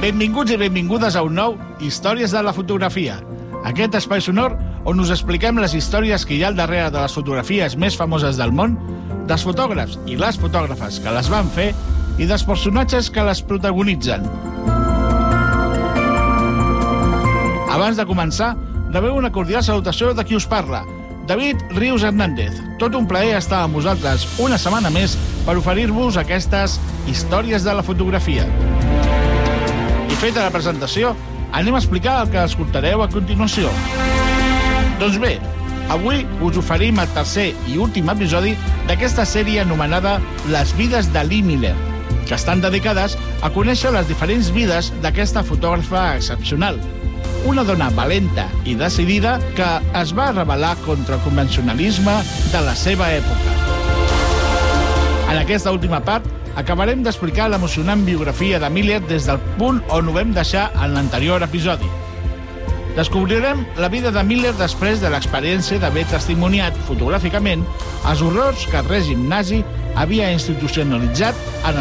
Benvinguts i benvingudes a un nou Històries de la fotografia. Aquest espai sonor on us expliquem les històries que hi ha al darrere de les fotografies més famoses del món, dels fotògrafs i les fotògrafes que les van fer i dels personatges que les protagonitzen. Abans de començar, rebeu una cordial salutació de qui us parla, David Rius Hernández. Tot un plaer estar amb vosaltres una setmana més per oferir-vos aquestes històries de la fotografia. I feta la presentació, anem a explicar el que escoltareu a continuació. Doncs bé, avui us oferim el tercer i últim episodi d'aquesta sèrie anomenada Les vides de Lee Miller, que estan dedicades a conèixer les diferents vides d'aquesta fotògrafa excepcional, una dona valenta i decidida que es va rebel·lar contra el convencionalisme de la seva època. En aquesta última part, acabarem d'explicar l'emocionant biografia de Miller des del punt on ho vam deixar en l'anterior episodi. Descobrirem la vida de Miller després de l'experiència d'haver testimoniat fotogràficament els horrors que el règim nazi havia institucionalitzat en